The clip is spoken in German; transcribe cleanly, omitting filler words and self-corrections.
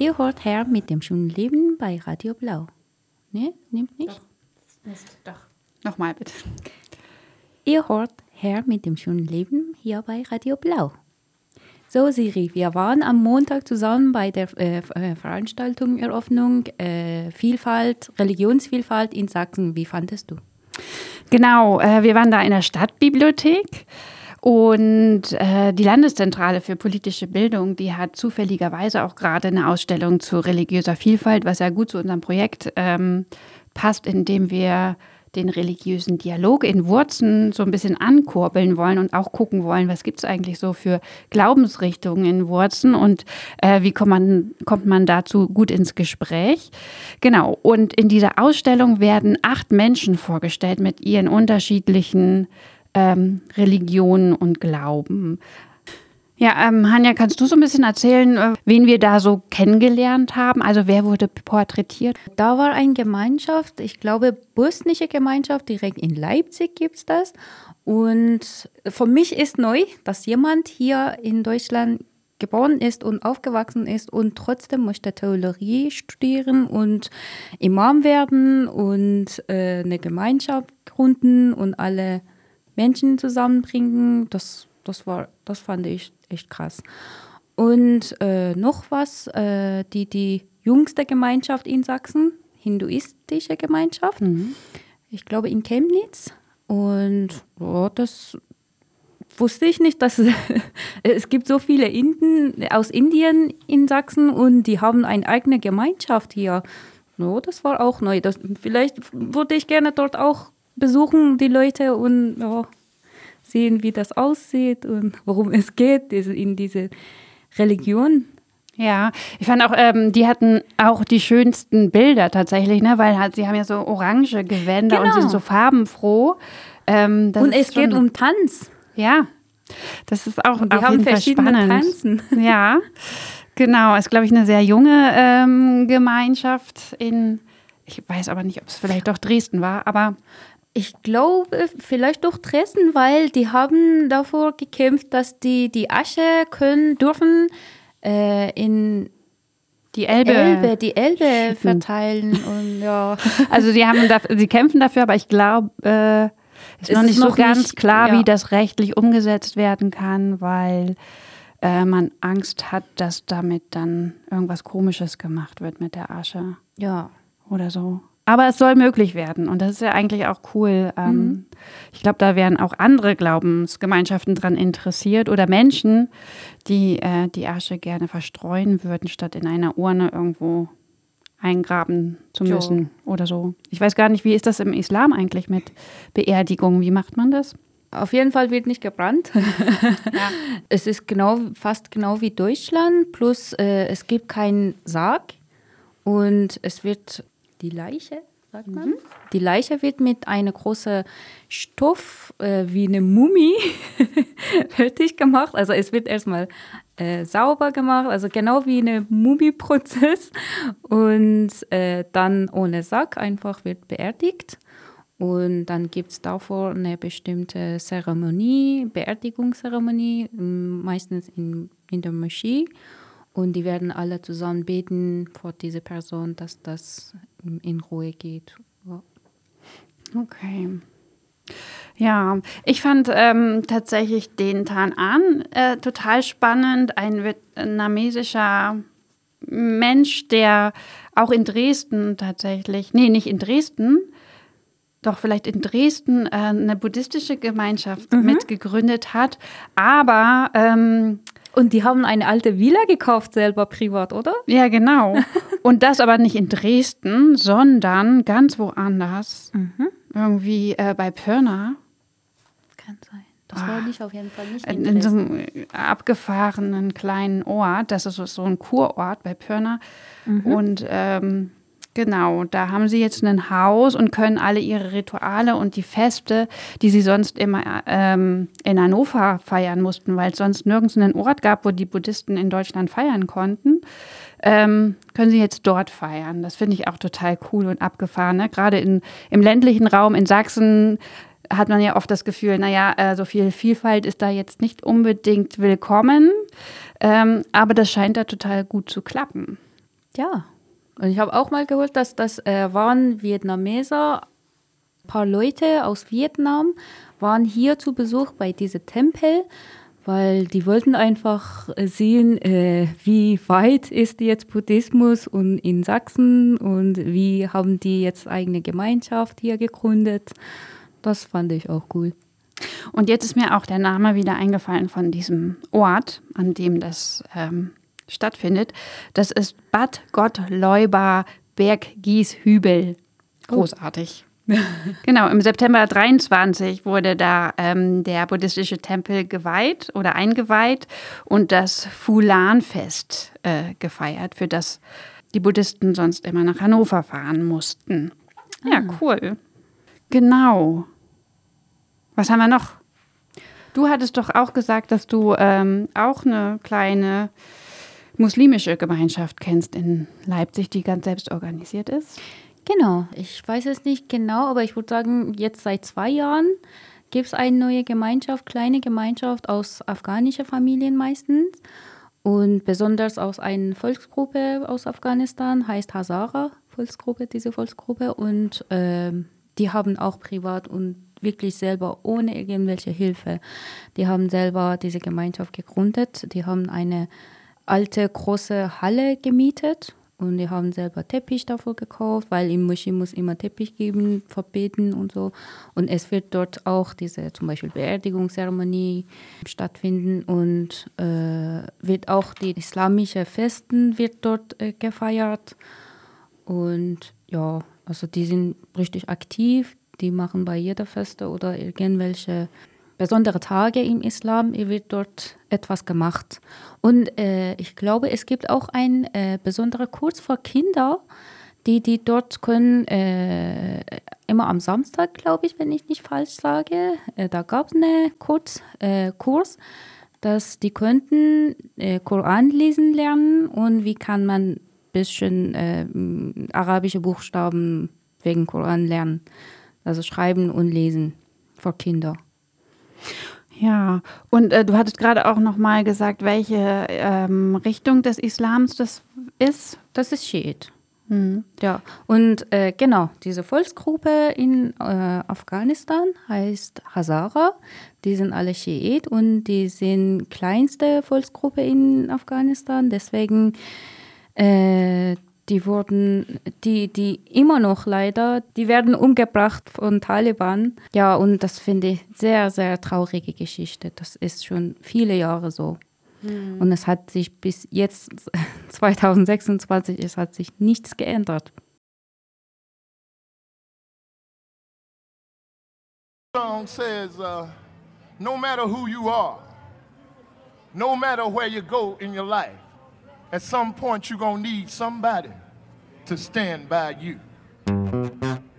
Ihr hört Herr mit dem schönen Leben bei Radio Blau. Ne, nimmt nicht? Doch. Nochmal bitte. Ihr hört Herr mit dem schönen Leben hier bei Radio Blau. So, Siri, wir waren am Montag zusammen bei der Veranstaltung, Eröffnung, Vielfalt, Religionsvielfalt in Sachsen. Wie fandest du? Genau, wir waren da in der Stadtbibliothek und die Landeszentrale für politische Bildung, die hat zufälligerweise auch gerade eine Ausstellung zu religiöser Vielfalt, was ja gut zu unserem Projekt passt, indem wir den religiösen Dialog in Wurzen so ein bisschen ankurbeln wollen und auch gucken wollen, was gibt es eigentlich so für Glaubensrichtungen in Wurzen und wie kommt man dazu gut ins Gespräch. Genau, und in dieser Ausstellung werden 8 Menschen vorgestellt mit ihren unterschiedlichen Religionen und Glauben. Ja, Hanja, kannst du so ein bisschen erzählen, wen wir da so kennengelernt haben? Also wer wurde porträtiert? Da war eine Gemeinschaft, ich glaube bosnische Gemeinschaft, direkt in Leipzig gibt es das. Und für mich ist neu, dass jemand hier in Deutschland geboren ist und aufgewachsen ist und trotzdem möchte Theologie studieren und Imam werden und eine Gemeinschaft gründen und alle Menschen zusammenbringen. Das fand ich echt krass. Und noch was, die jüngste Gemeinschaft in Sachsen, hinduistische Gemeinschaft, ich glaube in Chemnitz. Und das wusste ich nicht, dass es gibt so viele Inden aus Indien in Sachsen und die haben eine eigene Gemeinschaft hier. Das war auch neu. Vielleicht würde ich gerne dort auch besuchen, die Leute, und sehen, wie das aussieht und worum es geht in diese Religion. Ja, ich fand auch, die hatten auch die schönsten Bilder tatsächlich, ne? Weil sie haben ja so orange Gewänder und sind so farbenfroh. Und es geht um Tanz. Ja, das ist auch und die auf haben jeden Fall verschiedene spannend. Tanzen. Ja, genau. Ist, glaube ich, eine sehr junge Gemeinschaft ich weiß aber nicht, ob es vielleicht doch Dresden war, aber ich glaube, vielleicht doch Dresden, weil die haben davor gekämpft, dass die Asche dürfen in die Elbe verteilen. Und ja. Also sie kämpfen dafür, aber ich glaube, es ist noch nicht so ganz klar, wie das rechtlich umgesetzt werden kann, weil man Angst hat, dass damit dann irgendwas Komisches gemacht wird mit der Asche. Ja. Oder so. Aber es soll möglich werden und das ist ja eigentlich auch cool. Ich glaube, da wären auch andere Glaubensgemeinschaften dran interessiert oder Menschen, die die Asche gerne verstreuen würden, statt in einer Urne irgendwo eingraben zu müssen oder so. Ich weiß gar nicht, wie ist das im Islam eigentlich mit Beerdigungen? Wie macht man das? Auf jeden Fall wird nicht gebrannt. Ja. Es ist fast genau wie Deutschland, plus es gibt keinen Sarg und es wird die Leiche, sagt man. Die Leiche wird mit einem großen Stoff wie eine Mumie fertig gemacht. Also es wird erstmal sauber gemacht, also genau wie ein Mumie-Prozess. Und dann ohne Sarg einfach wird beerdigt. Und dann gibt es davor eine bestimmte Zeremonie, Beerdigungszeremonie, meistens in der Moschee. Und die werden alle zusammen beten vor diese Person, dass das in Ruhe geht. Ja. Okay. Ja, ich fand tatsächlich den Tan-An total spannend. Ein vietnamesischer Mensch, der auch in Dresden tatsächlich, nicht in Dresden, doch vielleicht in Dresden eine buddhistische Gemeinschaft mitgegründet hat, aber und die haben eine alte Villa gekauft, selber privat, oder? Ja, genau. Und das aber nicht in Dresden, sondern ganz woanders. Irgendwie bei Pirna. Kann sein. Das war nicht auf jeden Fall nicht in so einem abgefahrenen kleinen Ort. Das ist so ein Kurort bei Pirna. Und genau, da haben sie jetzt ein Haus und können alle ihre Rituale und die Feste, die sie sonst immer in Hannover feiern mussten, weil es sonst nirgends einen Ort gab, wo die Buddhisten in Deutschland feiern konnten, können sie jetzt dort feiern. Das finde ich auch total cool und abgefahren. Ne? Gerade im ländlichen Raum in Sachsen hat man ja oft das Gefühl, so viel Vielfalt ist da jetzt nicht unbedingt willkommen, aber das scheint da total gut zu klappen. Ja, und ich habe auch mal gehört, dass das waren Vietnameser, ein paar Leute aus Vietnam waren hier zu Besuch bei diesem Tempel, weil die wollten einfach sehen, wie weit ist jetzt Buddhismus und in Sachsen und wie haben die jetzt eigene Gemeinschaft hier gegründet. Das fand ich auch cool. Und jetzt ist mir auch der Name wieder eingefallen von diesem Ort, an dem das stattfindet. Das ist Bad Gottleuba Berggieshübel. Großartig. Genau, im September 23 wurde da der buddhistische Tempel geweiht oder eingeweiht und das Fulan-Fest gefeiert, für das die Buddhisten sonst immer nach Hannover fahren mussten. Ja, cool. Genau. Was haben wir noch? Du hattest doch auch gesagt, dass du auch eine kleine muslimische Gemeinschaft kennst in Leipzig, die ganz selbst organisiert ist. Genau, ich weiß es nicht genau, aber ich würde sagen, jetzt seit 2 Jahren gibt es eine neue Gemeinschaft, kleine Gemeinschaft aus afghanischen Familien meistens und besonders aus einer Volksgruppe aus Afghanistan, heißt Hazara Volksgruppe, diese Volksgruppe und die haben auch privat und wirklich selber ohne irgendwelche Hilfe, die haben selber diese Gemeinschaft gegründet, die haben eine alte große Halle gemietet. Und die haben selber Teppich davor gekauft, weil im Moschee muss immer Teppich geben, verbeten und so. Und es wird dort auch diese zum Beispiel Beerdigungszeremonie stattfinden und wird auch die islamische Festen wird dort gefeiert. Und ja, also die sind richtig aktiv. Die machen bei jeder Feste oder irgendwelche besondere Tage im Islam, wird dort etwas gemacht. Und ich glaube, es gibt auch einen besonderen Kurs für Kinder, die dort können, immer am Samstag, glaube ich, wenn ich nicht falsch sage, da gab es einen Kurs, dass die könnten Koran lesen lernen und wie kann man ein bisschen arabische Buchstaben wegen Koran lernen. Also schreiben und lesen für Kinder. Ja, und du hattest gerade auch noch mal gesagt, welche Richtung des Islams das ist. Das ist Schiit. Ja, und genau, diese Volksgruppe in Afghanistan heißt Hazara. Die sind alle Schiit und die sind kleinste Volksgruppe in Afghanistan. Deswegen die immer noch leider, die werden umgebracht von Taliban. Ja, und das finde ich sehr, sehr traurige Geschichte. Das ist schon viele Jahre so. Und es hat sich bis jetzt, 2026, es hat sich nichts geändert. The song says, no matter who you are, no matter where you go in your life, at some point you're going to need somebody to stand by you.